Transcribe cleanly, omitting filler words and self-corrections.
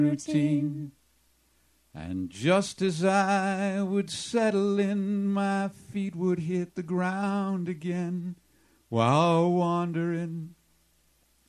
routine. And just as I would settle in, my feet would hit the ground again, while wandering